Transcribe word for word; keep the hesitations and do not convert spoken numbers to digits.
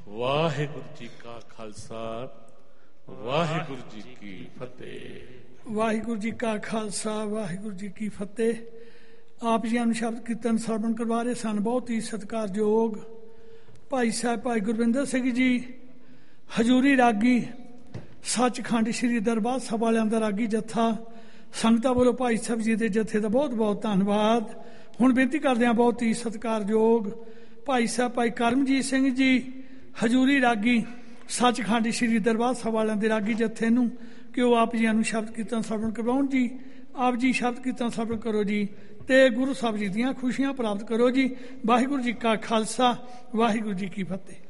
ਵਾਹਿਗੁਰੂ ਜੀ ਕਾ ਖਾਲਸਾ ਵਾਹਿਗੁਰੂ ਜੀ ਕੀ ਫਤਿਹ। ਵਾਹਿਗੁਰੂ ਜੀ ਕਾ ਖਾਲਸਾ ਵਾਹਿਗੁਰੂ ਜੀ ਕੀ ਫਤਿਹ। ਆਪ ਜੀ ਨੂੰ ਸ਼ਬਦ ਕੀਰਤਨ ਸਰਵਣ ਕਰਵਾ ਰਹੇ ਸਨ ਬਹੁਤ ਹੀ ਸਤਿਕਾਰਯੋਗ ਭਾਈ ਸਾਹਿਬ ਭਾਈ ਗੁਰਵਿੰਦਰ ਸਿੰਘ ਜੀ ਹਜ਼ੂਰੀ ਰਾਗੀ ਸੱਚਖੰਡ ਸ੍ਰੀ ਦਰਬਾਰ ਸਾਹਿਬ ਵਾਲਿਆਂ ਦਾ ਰਾਗੀ ਜੱਥਾ ਸੰਗਤਾਂ ਵੱਲੋਂ ਭਾਈ ਸਾਹਿਬ ਜੀ ਦੇ ਜੱਥੇ ਦਾ ਬਹੁਤ ਬਹੁਤ ਧੰਨਵਾਦ। ਹੁਣ ਬੇਨਤੀ ਕਰਦੇ ਹਾਂ ਬਹੁਤ ਹੀ ਸਤਿਕਾਰਯੋਗ ਭਾਈ ਸਾਹਿਬ ਭਾਈ ਕਰਮਜੀਤ ਸਿੰਘ ਜੀ ਹਜ਼ੂਰੀ ਰਾਗੀ ਸੱਚਖੰਡ ਸ੍ਰੀ ਦਰਬਾਰ ਸਾਹਿਬ ਵਾਲਿਆਂ ਦੇ ਰਾਗੀ ਜੱਥੇ ਨੂੰ ਕਿ ਉਹ ਆਪ ਜੀਆਂ ਨੂੰ ਸ਼ਬਦ ਕੀਰਤਨ ਸਰਵਣ ਕਰਵਾਉਣ ਜੀ। ਆਪ ਜੀ ਸ਼ਬਦ ਕੀਰਤਨ ਸਰਵਣ ਕਰੋ ਜੀ ਤੇ ਗੁਰੂ ਸਾਹਿਬ ਜੀ ਦੀਆਂ ਖੁਸ਼ੀਆਂ ਪ੍ਰਾਪਤ ਕਰੋ ਜੀ। ਵਾਹਿਗੁਰੂ ਜੀ ਕਾ ਖਾਲਸਾ ਵਾਹਿਗੁਰੂ ਜੀ ਕੀ ਫਤਿਹ।